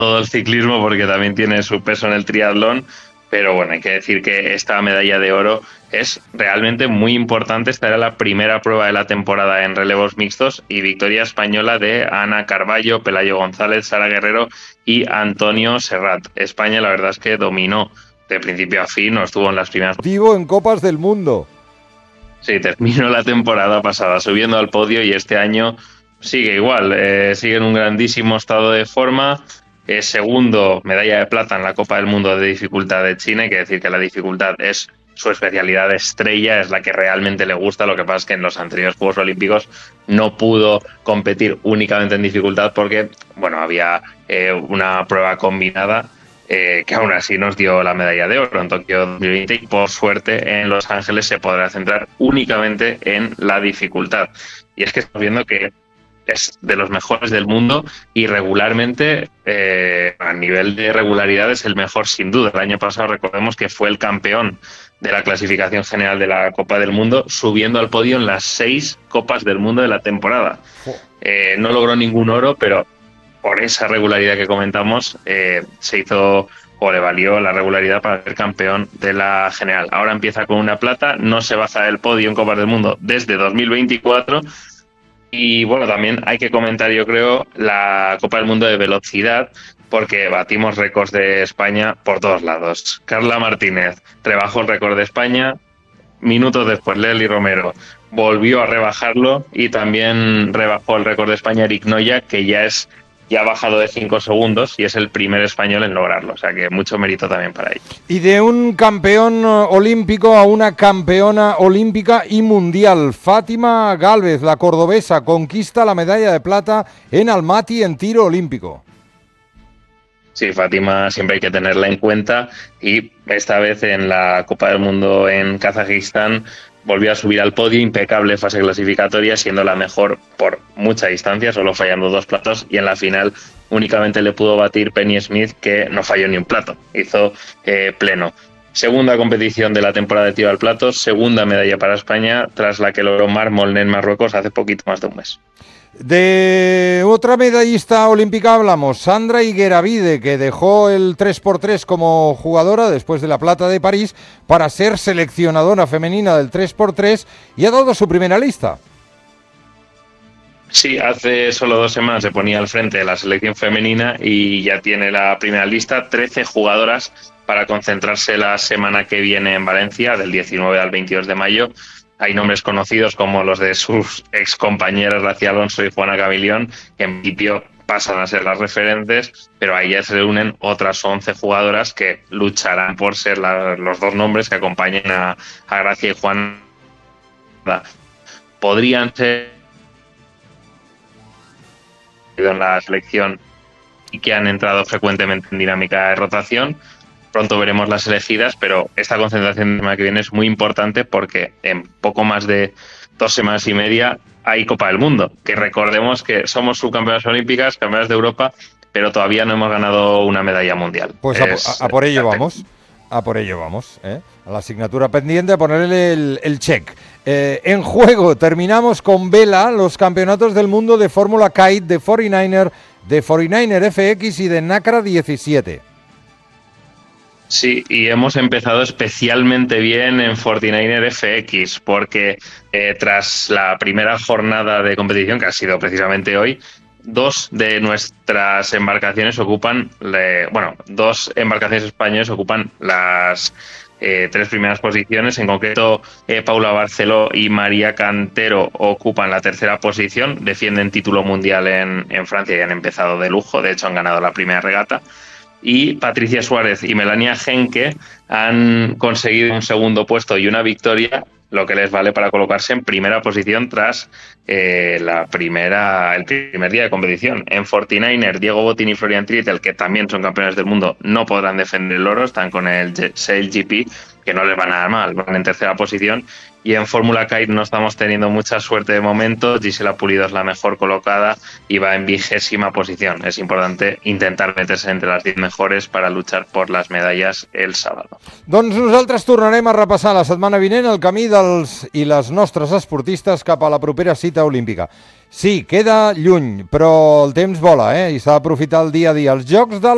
todo el ciclismo porque también tiene su peso en el triatlón, pero bueno, hay que decir que esta medalla de oro es realmente muy importante. Esta era la primera prueba de la temporada en relevos mixtos y victoria española de Ana Carballo, Pelayo González, Sara Guerrero y Antonio Serrat. España la verdad es que dominó de principio a fin, no estuvo en las primeras. Activo en Copas del Mundo. Sí, terminó la temporada pasada subiendo al podio y este año sigue igual, sigue en un grandísimo estado de forma. Segundo, medalla de plata en la Copa del Mundo de dificultad de China. Hay que decir que la dificultad es su especialidad estrella, es la que realmente le gusta. Lo que pasa es que en los anteriores Juegos Olímpicos no pudo competir únicamente en dificultad porque, bueno, había una prueba combinada que aún así nos dio la medalla de oro en Tokio 2020 y por suerte en Los Ángeles se podrá centrar únicamente en la dificultad. Y es que estamos viendo que es de los mejores del mundo y regularmente, a nivel de regularidad, es el mejor sin duda. El año pasado recordemos que fue el campeón de la clasificación general de la Copa del Mundo, subiendo al podio en las 6 Copas del Mundo de la temporada. No logró ningún oro, pero por esa regularidad que comentamos, se hizo o le valió la regularidad para ser campeón de la general. Ahora empieza con una plata, no se baja del podio en Copas del Mundo desde 2024. Y bueno, también hay que comentar, yo creo, la Copa del Mundo de velocidad, porque batimos récords de España por todos lados. Carla Martínez rebajó el récord de España, minutos después Lely Romero volvió a rebajarlo y también rebajó el récord de España Eric Noya, que ya ha bajado de 5 segundos y es el primer español en lograrlo, o sea que mucho mérito también para ellos. Y de un campeón olímpico a una campeona olímpica y mundial, Fátima Gálvez, la cordobesa, conquista la medalla de plata en Almaty en tiro olímpico. Sí, Fátima siempre hay que tenerla en cuenta y esta vez en la Copa del Mundo en Kazajistán volvió a subir al podio, impecable fase clasificatoria, siendo la mejor por mucha distancia, solo fallando 2 platos, y en la final únicamente le pudo batir Penny Smith, que no falló ni un plato, hizo pleno. Segunda competición de la temporada de tiro al plato, segunda medalla para España, tras la que logró Mar Molné en Marruecos hace poquito más de un mes. De otra medallista olímpica hablamos, Sandra Higueravide, que dejó el 3x3 como jugadora después de la plata de París para ser seleccionadora femenina del 3x3 y ha dado su primera lista. Sí, hace solo 2 semanas se ponía al frente de la selección femenina y ya tiene la primera lista, 13 jugadoras para concentrarse la semana que viene en Valencia, del 19 al 22 de mayo. Hay nombres conocidos como los de sus excompañeras Gracia Alonso y Juana Gavilión, que en principio pasan a ser las referentes, pero ahí ya se unen otras 11 jugadoras que lucharán por ser los 2 nombres que acompañen a Gracia y Juana. Podrían ser en la selección y que han entrado frecuentemente en dinámica de rotación. Pronto veremos las elegidas, pero esta concentración de semana que viene es muy importante porque en poco más de 2 semanas y media hay Copa del Mundo, que recordemos que somos subcampeonas olímpicas, campeonas de Europa, pero todavía no hemos ganado una medalla mundial. Pues a por ello vamos, a la asignatura pendiente, a ponerle el check. En juego terminamos con vela los campeonatos del mundo de Fórmula Kite, de 49er FX y de NACRA 17. Sí, y hemos empezado especialmente bien en 49er FX porque tras la primera jornada de competición, que ha sido precisamente hoy, 2 de nuestras embarcaciones ocupan, 2 embarcaciones españolas ocupan las 3 primeras posiciones. En concreto, Paula Barceló y María Cantero ocupan la 3ª posición, defienden título mundial en Francia y han empezado de lujo, de hecho han ganado la primera regata. Y Patricia Suárez y Melania Henke han conseguido un 2º puesto y una victoria, lo que les vale para colocarse en primera posición tras el primer día de competición. En 49er, Diego Botín y Florian Trittel, que también son campeones del mundo, no podrán defender el oro, están con el Sail GP, que no les va nada mal, van en 3ª posición. Y en Fórmula Kite no estamos teniendo mucha suerte de momento. Gisela Pulido es la mejor colocada y va en 20ª posición. Es importante intentar meterse entre las 10 mejores para luchar por las medallas el sábado. Doncs nosaltres tornarem a repassar la setmana vinent el camí dels i les nostres esportistes cap a la propera cita olímpica. Sí, queda lluny, però el temps vola, i s'ha d'aprofitar el dia a dia. Els Jocs de